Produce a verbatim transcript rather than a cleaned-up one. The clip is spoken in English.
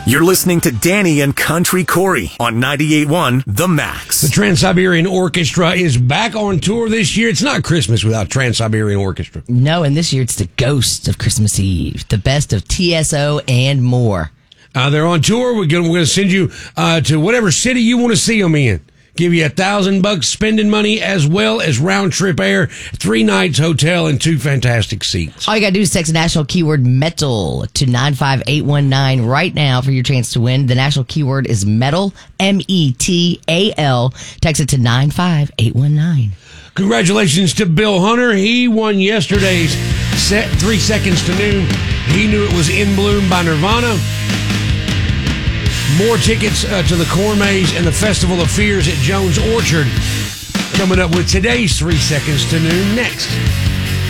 You're listening to Danny and Country Corey on ninety-eight point one The Max. The Trans-Siberian Orchestra is back on tour this year. It's not Christmas without Trans-Siberian Orchestra. No, and this year it's the Ghost of Christmas Eve, the best of T S O and more. Uh, they're on tour. We're going we're to send you uh, to whatever city you want to see them in. Give you a thousand bucks spending money as well as round trip air, three nights hotel, and two fantastic seats. All you got to do is text national keyword metal to nine five eight one nine right now for your chance to win. The national keyword is metal, M E T A L. Text it to nine five eight one nine. Congratulations to Bill Hunter. He won yesterday's set, Three Seconds to Noon. He knew it was In Bloom by Nirvana. More tickets uh, to the Corn Maze and the Festival of Fears at Jones Orchard coming up with today's Three Seconds to Noon next.